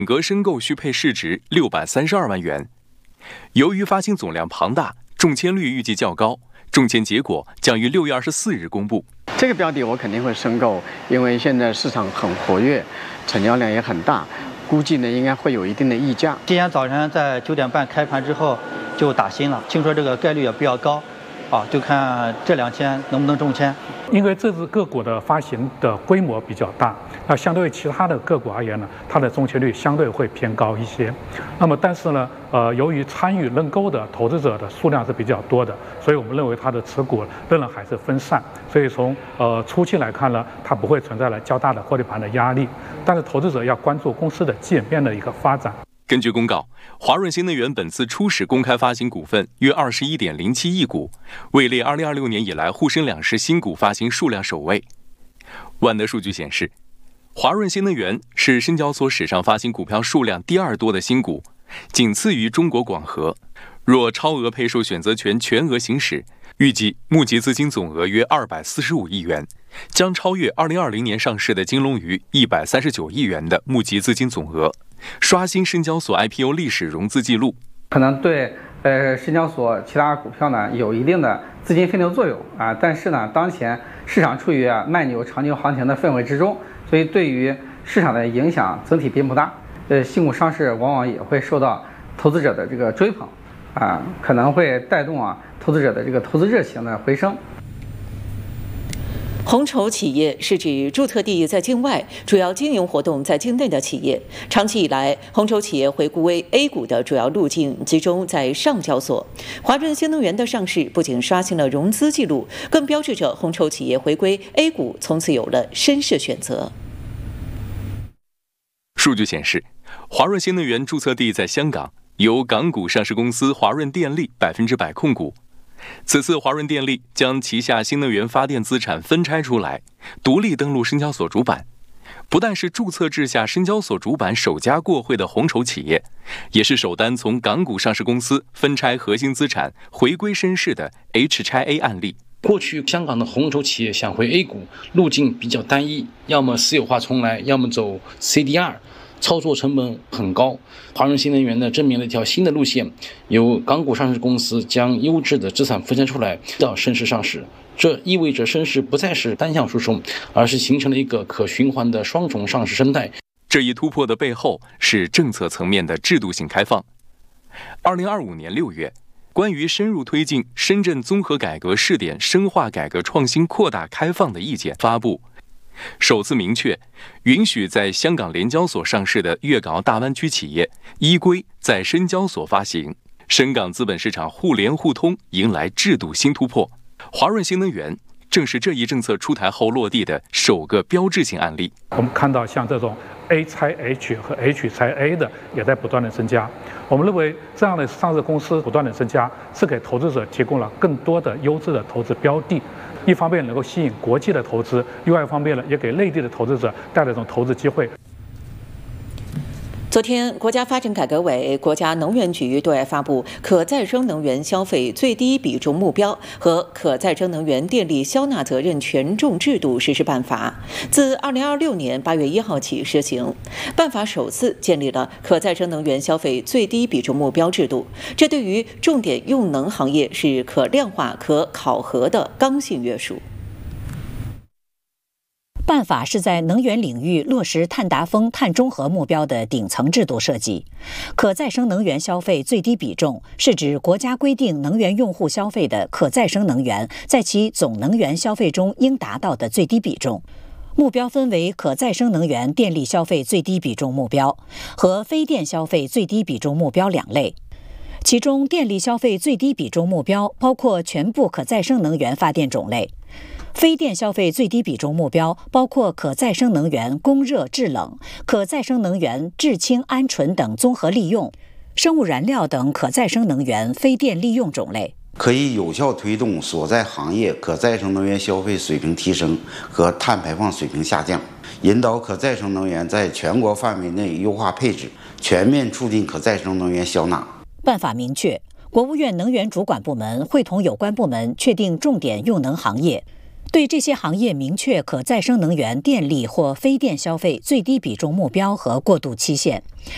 额申购需配市值632万元。由于发行总量庞大，中签率预计较高，中签结果将于6月24日公布。 这个标的我肯定会申购，因为现在市场很活跃，成交量也很大，估计呢应该会有一定的溢价。 今天早晨在9点半开盘之后就打新了，听说这个概率也比较高，就看这2签能不能中签。 因为这只个股的发行的规模比较大，那相对于其他的个股而言呢，它的中签率相对会偏高一些。那么但是呢，由于参与认购的投资者的数量是比较多的，所以我们认为它的持股仍然还是分散。所以从初期来看呢，它不会存在了较大的获利盘的压力。但是投资者要关注公司的基本面的一个发展。 根据公告，华润新能源本次初始公开发行股份约21.07亿股，位列2026年以来沪深两市新股发行数量首位。万德数据显示，华润新能源是深交所史上发行股票数量第2多的新股，仅次于中国广核。若超额配售选择权全额行使，预计募集资金总额约245亿元，将超越2020年上市的金龙鱼139亿元的募集资金总额，刷新深交所 IPO 历史融资记录。 可能对深交所其他股票呢有一定的资金分流作用但是呢，当前市场处于慢牛长牛行情的氛围之中，所以对于市场的影响整体并不大。新股上市往往也会受到投资者的这个追捧可能会带动投资者的这个投资热情的回升。 红筹企业是指注册地在境外，主要经营活动在境内的企业。长期以来，红筹企业回归为 A 股的主要路径集中在上交所。华润新能源的上市不仅刷新了融资记录，更标志着红筹企业回归 A 股从此有了绅士选择。 数据显示，华润新能源注册地在香港，由港股上市公司华润电力100%控股。此次华润电力将旗下新能源发电资产分拆出来，独立登陆深交所主板，不但是注册制下深交所主板首家过会的红筹企业，也是首单从港股上市公司分拆核心资产回归深市的 H-A 案例。 过去香港的红筹企业想回 A 股路径比较单一，要么私有化重来，要么走 CDR，操作成本很高。华润新能源呢证明了一条新的路线，由港股上市公司将优质的资产分拆出来到深市上市，这意味着深市不再是单向输出，而是形成了一个可循环的双重上市生态。 这一突破的背后是政策层面的制度性开放。2025年6月，关于深入推进深圳综合改革试点深化改革创新扩大开放的意见发布，首次明确允许在香港联交所上市的粤港澳大湾区企业依规在深交所发行，深港资本市场互联互通迎来制度新突破。华润新能源正是这一政策出台后落地的首个标志性案例。 我们看到像这种 A 拆 H 和 H 拆 A 的也在不断的增加。我们认为这样的上市公司不断的增加，是给投资者提供了更多的优质的投资标的。一方面能够吸引国际的投资，另外一方面呢，也给内地的投资者带来一种投资机会。 昨天，国家发展改革委、国家能源局对外发布可再生能源消费最低比重目标和可再生能源电力消纳责任权重制度实施办法，自2026年8月1号起施行。办法首次建立了可再生能源消费最低比重目标制度，这对于重点用能行业是可量化、可考核的刚性约束。 办法是在能源领域落实碳达峰、碳中和目标的顶层制度设计。可再生能源消费最低比重是指国家规定能源用户消费的可再生能源在其总能源消费中应达到的最低比重。目标分为可再生能源电力消费最低比重目标和非电消费最低比重目标2类。其中，电力消费最低比重目标包括全部可再生能源发电种类。非电消费最低比重目标包括可再生能源供热制冷、可再生能源制氢鹌醇等综合利用、生物燃料等可再生能源非电利用种类， 可以有效推动所在行业可再生能源消费水平提升和碳排放水平下降，引导可再生能源在全国范围内优化配置，全面促进可再生能源消纳。 办法明确，国务院能源主管部门会同有关部门确定重点用能行业，对这些行业明确可再生能源电力或非电消费最低比重目标和过渡期限，